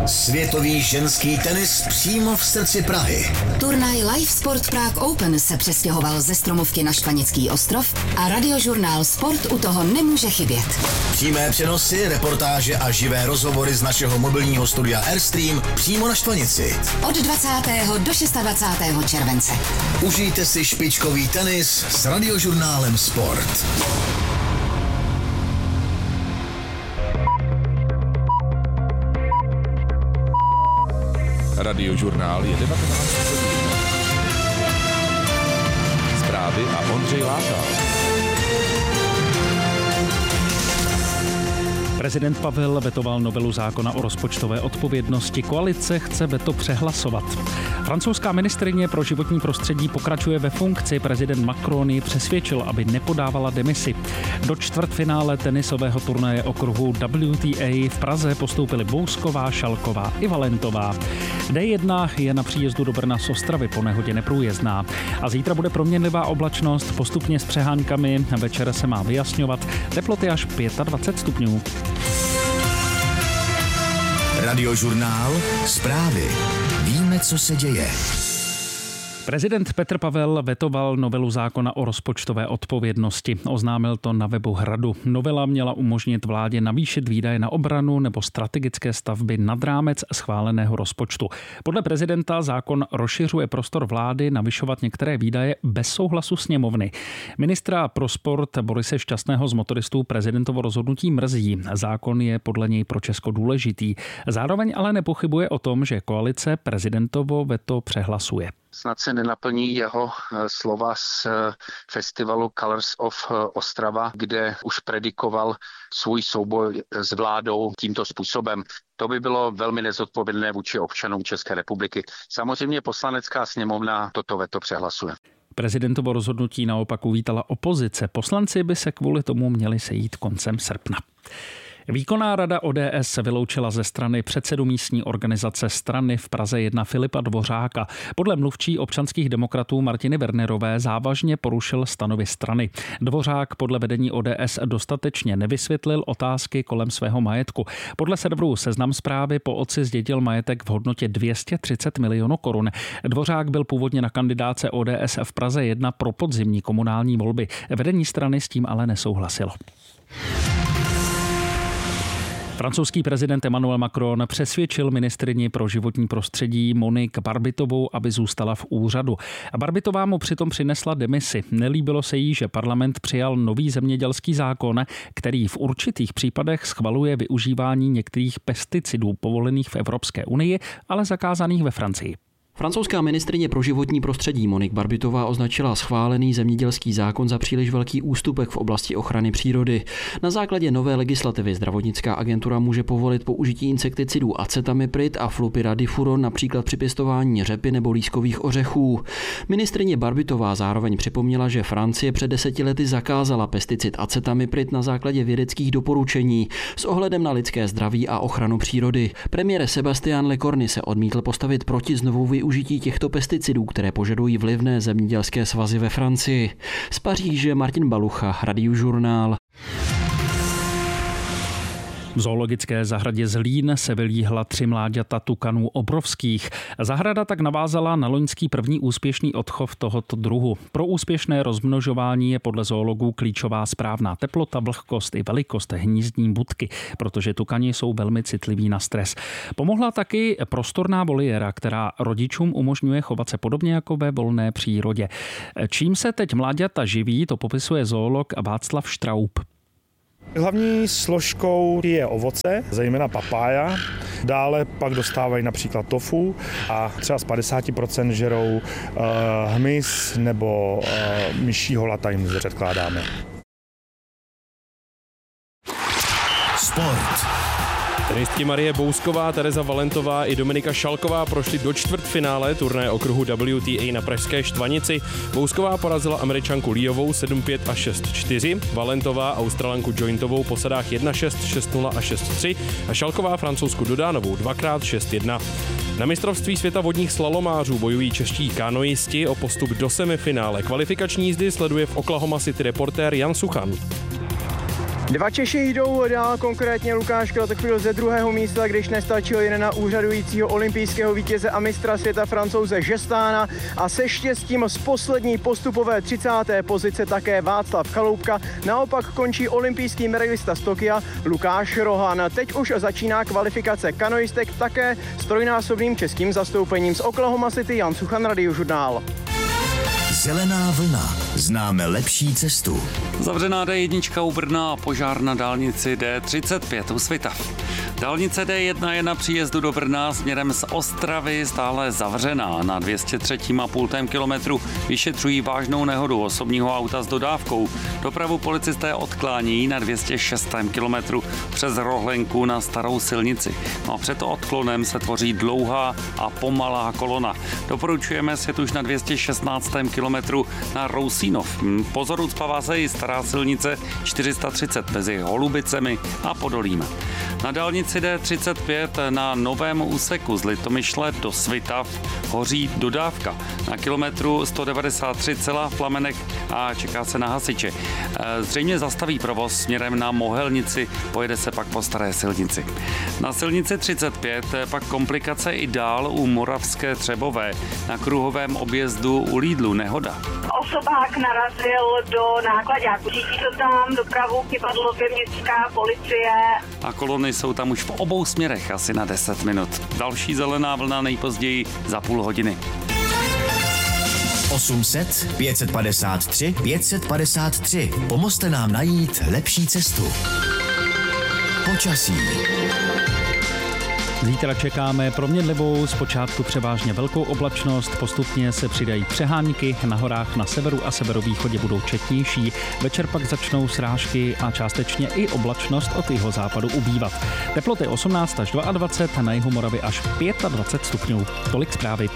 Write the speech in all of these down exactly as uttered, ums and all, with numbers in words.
Světový ženský tenis přímo v srdci Prahy. Turnaj Live Sport Prague Open se přestěhoval ze Stromovky na Štvanický ostrov a radiožurnál Sport u toho nemůže chybět. Přímé přenosy, reportáže a živé rozhovory z našeho mobilního studia Airstream přímo na Štvanici. Od dvacátého do dvacátého šestého července. Užijte si špičkový tenis s radiožurnálem Sport. Radiožurnál je devatenáct hodin. Zprávy a Ondřej Látal. Prezident Pavel vetoval novelu zákona o rozpočtové odpovědnosti. Koalice chce veto přehlasovat. Francouzská ministryně pro životní prostředí pokračuje ve funkci. Prezident Macron ji přesvědčil, aby nepodávala demisi. Do čtvrtfinále tenisového turnaje okruhu W T A v Praze postoupily Bousková, Šalková i Valentová. D jedna je na příjezdu do Brna z Ostravy po nehodě neprůjezdná. A zítra bude proměnlivá oblačnost, postupně s přehánkami. Večer se má vyjasňovat. Teploty až dvacet pět stupňů. Radiožurnál Zprávy. Víme, co se děje. Prezident Petr Pavel vetoval novelu zákona o rozpočtové odpovědnosti. Oznámil to na webu Hradu. Novela měla umožnit vládě navýšit výdaje na obranu nebo strategické stavby nad rámec schváleného rozpočtu. Podle prezidenta zákon rozšiřuje prostor vlády navyšovat některé výdaje bez souhlasu sněmovny. Ministra pro sport Borise Šťastného z motoristů prezidentovo rozhodnutí mrzí. Zákon je podle něj pro Česko důležitý. Zároveň ale nepochybuje o tom, že koalice prezidentovo veto přehlasuje. Snad se nenaplní jeho slova z festivalu Colors of Ostrava, kde už predikoval svůj souboj s vládou tímto způsobem. To by bylo velmi nezodpovědné vůči občanům České republiky. Samozřejmě poslanecká sněmovna toto veto přehlasuje. Prezidentovo rozhodnutí naopak uvítala opozice. Poslanci by se kvůli tomu měli sejít koncem srpna. Výkonná rada O D S se vyloučila ze strany předsedu místní organizace strany v Praze jedna Filipa Dvořáka. Podle mluvčí občanských demokratů Martiny Wernerové závažně porušil stanovy strany. Dvořák podle vedení O D S dostatečně nevysvětlil otázky kolem svého majetku. Podle serveru Seznam Zprávy po otci zdědil majetek v hodnotě dvě stě třicet milionů korun. Dvořák byl původně na kandidáce O D S v Praze jedna pro podzimní komunální volby. Vedení strany s tím ale nesouhlasilo. Francouzský prezident Emmanuel Macron přesvědčil ministryni pro životní prostředí Monique Barbitovou, aby zůstala v úřadu. Barbitová mu přitom přinesla demisi. Nelíbilo se jí, že parlament přijal nový zemědělský zákon, který v určitých případech schvaluje využívání některých pesticidů povolených v Evropské unii, ale zakázaných ve Francii. Francouzská ministryně pro životní prostředí Monique Barbitová označila schválený zemědělský zákon za příliš velký ústupek v oblasti ochrany přírody. Na základě nové legislativy zdravotnická agentura může povolit použití insekticidů acetamiprid a flupiradifuron například při pěstování řepy nebo lískových ořechů. Ministryně Barbitová zároveň připomněla, že Francie před deseti lety zakázala pesticid acetamiprid na základě vědeckých doporučení s ohledem na lidské zdraví a ochranu přírody. Premiér Sébastien Lecornu se odmítl postavit proti znovu využití těchto pesticidů, které požadují vlivné zemědělské svazy ve Francii. Z Paříže Martin Balucha, Radiožurnál. V zoologické zahradě Zlín se vylíhla tři mláďata tukanů obrovských. Zahrada tak navázala na loňský první úspěšný odchov tohoto druhu. Pro úspěšné rozmnožování je podle zoologů klíčová správná teplota, vlhkost i velikost hnízdní budky, protože tukani jsou velmi citliví na stres. Pomohla taky prostorná voliéra, která rodičům umožňuje chovat se podobně jako ve volné přírodě. Čím se teď mláďata živí, to popisuje zoolog Václav Štraub. Hlavní složkou je ovoce, zejména papája. Dále pak dostávají například tofu a třeba z padesát procent žerou uh, hmyz nebo uh, myší holata jim předkládáme. Sport. Tenistky Marie Bousková, Tereza Valentová i Dominika Šalková prošly do čtvrtfinále turnaje okruhu W T A na pražské Štvanici. Bousková porazila Američanku Liovou sedm pět a šest čtyři, Valentová Australanku Jointovou po sadách jedna šest, šest nula a šest tři a Šalková Francouzsku Dodánovou dvakrát šest jedna. Na mistrovství světa vodních slalomářů bojují čeští kanoisti o postup do semifinále. Kvalifikační jízdy sleduje v Oklahoma City reportér Jan Suchan. Dva Češi jdou dál, konkrétně Lukáš Kratochvíl ze druhého místa, když nestačil jen na úřadujícího olympijského vítěze a mistra světa Francouze Žestána a se štěstím z poslední postupové třicáté pozice také Václav Chaloupka. Naopak končí olympijský medailista z Tokia Lukáš Rohan. Teď už začíná kvalifikace kanoistek také s trojnásobným českým zastoupením z Oklahoma City. Jan Suchan, Radiožurnál. Zelená vlna. Známe lepší cestu. Zavřená dé jedna u Brna a požár na dálnici dé třicet pět u Svitav. Dálnice dé jedna je na příjezdu do Brna směrem z Ostravy stále zavřená. Na dvě stě tři a půl kilometru vyšetřují vážnou nehodu osobního auta s dodávkou. Dopravu policisté odklání na dvě stě šest kilometru přes Rohlenku na starou silnici. No a před odklonem se tvoří dlouhá a pomalá kolona. Doporučujeme sjet už na dvě stě šestnáct kilometru na Rousínov. Pozor, ucpává se i stará silnice čtyři sta třicet mezi Holubicemi a Podolím. Na dálnici dé třicet pět na novém úseku z Litomyšle do Svitav hoří dodávka. Na kilometru sto devadesát tři celá v plamenech a čeká se na hasiče. Zřejmě zastaví provoz směrem na Mohelnici, pojede se pak po staré silnici. Na silnici třicet pět pak komplikace i dál u Moravské Třebové. Na kruhovém objezdu u Lidlu nehoda. Osobák narazil do náklaďáku. Řídí to tam, dopravu Kypadlově městská policie. A kolony jsou tam už v obou směrech asi na deset minut. Další zelená vlna nejpozději za půl hodiny. osm set pět set padesát tři pět set padesát tři. Pomozte nám najít lepší cestu. Počasí. Zítra čekáme proměnlivou, zpočátku převážně velkou oblačnost, postupně se přidají přehánky, na horách na severu a severovýchodě budou četnější, večer pak začnou srážky a částečně i oblačnost od jihozápadu ubývat. Teploty osmnáct až dvacet dva, na jihu Moravy až dvacet pět stupňů. Tolik zprávy.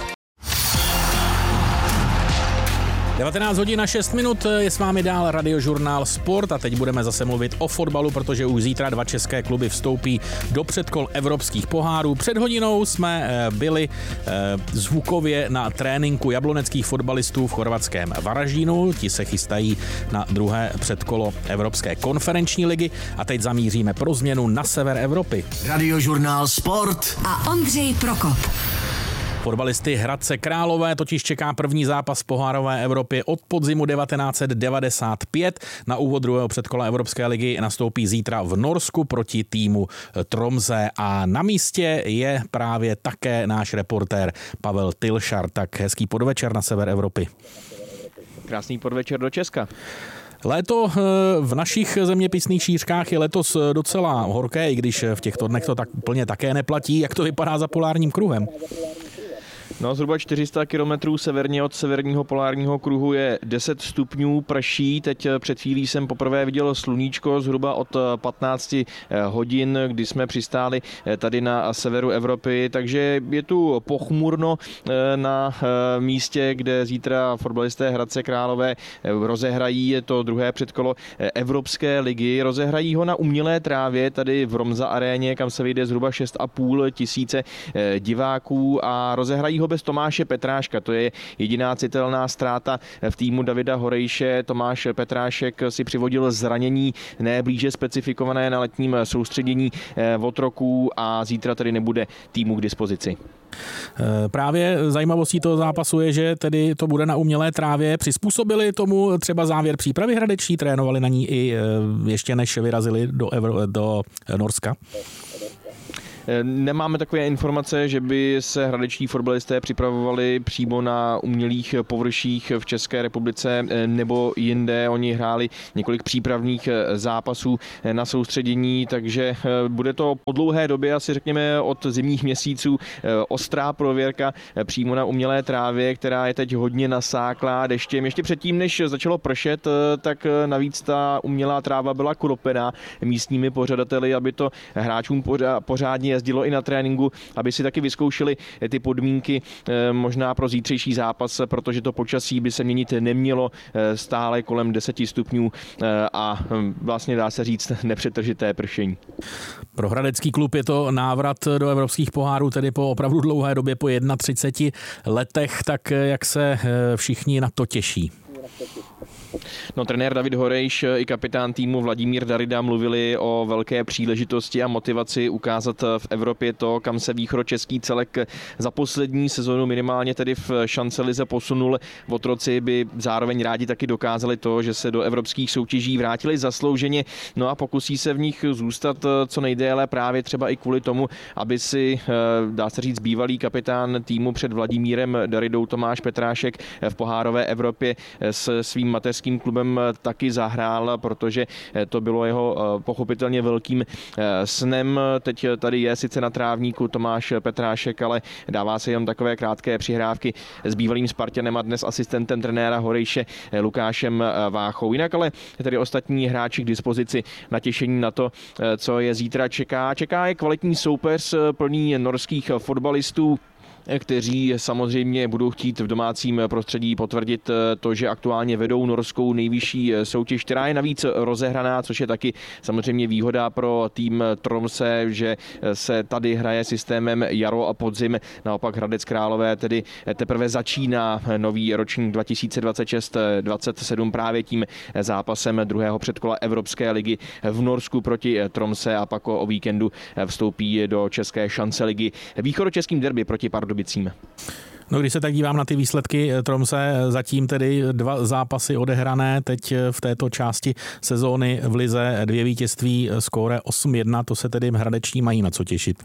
devatenáct hodin a šest minut je s vámi dál Radiožurnál Sport a teď budeme zase mluvit o fotbalu, protože už zítra dva české kluby vstoupí do předkol evropských pohárů. Před hodinou jsme byli zvukově na tréninku jabloneckých fotbalistů v chorvatském Varaždínu. Ti se chystají na druhé předkolo Evropské konferenční ligy a teď zamíříme pro změnu na sever Evropy. Radiožurnál Sport a Ondřej Prokop. Fotbalisty Hradce Králové totiž čeká první zápas v pohárové Evropě od podzimu devatenáct set devadesát pět. Na úvod druhého předkola Evropské ligy nastoupí zítra v Norsku proti týmu Tromsø a na místě je právě také náš reportér Pavel Tilšar. Tak hezký podvečer na sever Evropy. Krásný podvečer do Česka. Léto v našich zeměpisných šířkách je letos docela horké, i když v těchto dnech to tak úplně také neplatí. Jak to vypadá za polárním kruhem? No, zhruba čtyři sta kilometrů severně od severního polárního kruhu je deset stupňů, prší. Teď před chvílí jsem poprvé viděl sluníčko zhruba od patnácti hodin, kdy jsme přistáli tady na severu Evropy, takže je tu pochmurno na místě, kde zítra fotbalisté Hradce Králové rozehrají, je to druhé předkolo Evropské ligy, rozehrají ho na umělé trávě tady v Romza aréně, kam se vejde zhruba šest a půl tisíce diváků a rozehrají ho bez Tomáše Petráška. To je jediná citelná ztráta v týmu Davida Horejše. Tomáš Petrášek si přivodil zranění neblíže specifikované na letním soustředění v Otroku a zítra tedy nebude týmu k dispozici. Právě zajímavostí toho zápasu je, že tedy to bude na umělé trávě. Přizpůsobili tomu třeba závěr přípravy hradečtí, trénovali na ní i ještě než vyrazili do, Evro- do Norska? Nemáme takové informace, že by se hradečtí fotbalisté připravovali přímo na umělých površích v České republice nebo jinde. Oni hráli několik přípravných zápasů na soustředění, takže bude to po dlouhé době, asi řekněme od zimních měsíců, ostrá prověrka přímo na umělé trávě, která je teď hodně nasáklá deštěm. Ještě předtím, než začalo pršet, tak navíc ta umělá tráva byla kropená místními pořadateli, aby to hráčům pořádně jezdilo i na tréninku, aby si taky vyzkoušeli ty podmínky možná pro zítřejší zápas, protože to počasí by se měnit nemělo, stále kolem deseti stupňů a vlastně dá se říct nepřetržité pršení. Pro hradecký klub je to návrat do evropských pohárů, tedy po opravdu dlouhé době, po třiceti jedné letech, tak jak se všichni na to těší? No, trenér David Horejš i kapitán týmu Vladimír Darida mluvili o velké příležitosti a motivaci ukázat v Evropě to, kam se východočeský celek za poslední sezonu minimálně tedy v šancelize posunul. Otroci by zároveň rádi taky dokázali to, že se do evropských soutěží vrátili zaslouženě, no a pokusí se v nich zůstat co nejdéle právě třeba i kvůli tomu, aby si, dá se říct, bývalý kapitán týmu před Vladimírem Daridou Tomáš Petrášek v pohárové Evropě s svým mateřským klubem taky zahrál, protože to bylo jeho pochopitelně velkým snem. Teď tady je sice na trávníku Tomáš Petrášek, ale dává se jenom takové krátké přihrávky s bývalým Spartanem a dnes asistentem trenéra Horejše Lukášem Váchou. Jinak ale tedy ostatní hráči k dispozici na těšení na to, co je zítra čeká. Čeká je kvalitní soupeř plný norských fotbalistů, kteří samozřejmě budou chtít v domácím prostředí potvrdit to, že aktuálně vedou norskou nejvyšší soutěž, která je navíc rozehraná, což je taky samozřejmě výhoda pro tým Tromse, že se tady hraje systémem jaro a podzim. Naopak Hradec Králové tedy teprve začíná nový ročník dva tisíce dvacet šest dvacet sedm právě tím zápasem druhého předkola Evropské ligy v Norsku proti Tromse a pak o víkendu vstoupí do české šance ligy východočeským derby proti Pardubicím. No, když se tak dívám na ty výsledky Tromse, zatím tedy dva zápasy odehrané, teď v této části sezóny v lize dvě vítězství, skóre osm jedna, to se tedy hradeční mají na co těšit.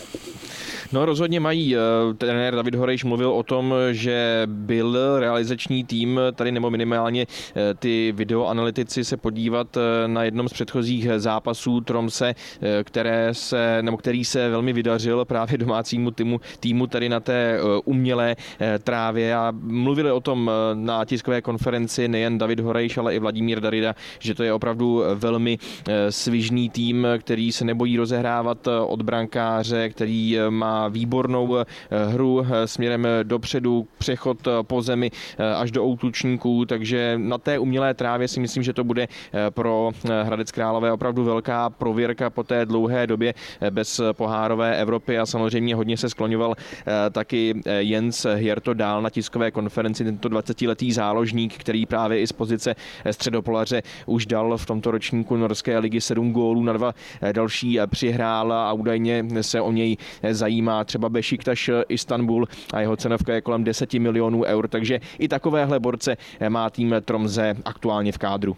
No, rozhodně mají. Trenér David Horejš mluvil o tom, že byl realizační tým tady, nebo minimálně ty videoanalytici se podívat na jednom z předchozích zápasů Tromse, které se, nebo který se velmi vydařil právě domácímu týmu, týmu tady na té umělé trávě, a mluvili o tom na tiskové konferenci nejen David Horejš, ale i Vladimír Darida, že to je opravdu velmi svižný tým, který se nebojí rozehrávat od brankáře, který má výbornou hru směrem dopředu, přechod po zemi až do útočníků, takže na té umělé trávě si myslím, že to bude pro Hradec Králové opravdu velká prověrka po té dlouhé době bez pohárové Evropy, a samozřejmě hodně se skloňoval taky Jens Hjerto Dahl na tiskové konferenci, tento dvacetiletý záložník, který právě i z pozice středopolaře už dal v tomto ročníku norské ligy sedm gólů, na dva další přihrál a údajně se o něj zajímá třeba Bešiktaš Istanbul a jeho cenovka je kolem deset milionů eur, takže i takovéhle borce má tým Tromse aktuálně v kádru.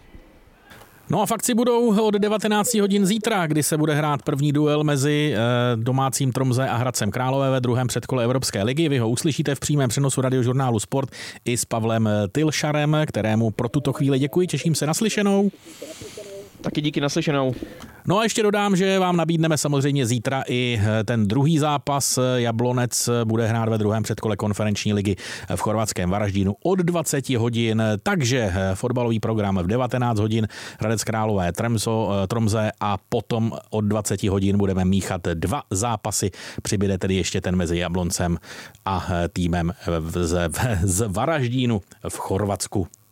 No a fakci budou od devatenáct hodin zítra, kdy se bude hrát první duel mezi domácím Tromse a Hradcem Králové ve druhém předkole Evropské ligy. Vy ho uslyšíte v přímém přenosu Radiožurnálu Sport i s Pavlem Tylšarem, kterému pro tuto chvíli děkuji, těším se na slyšenou. Taky díky, naslyšenou. No a ještě dodám, že vám nabídneme samozřejmě zítra i ten druhý zápas. Jablonec bude hrát ve druhém předkole konferenční ligy v chorvatském Varaždínu od dvacet hodin, takže fotbalový program v devatenáct hodin Hradec Králové Tromso, Tromse a potom od dvacet hodin budeme míchat dva zápasy. Přibyde tedy ještě ten mezi Jabloncem a týmem z, z Varaždínu v Chorvatsku.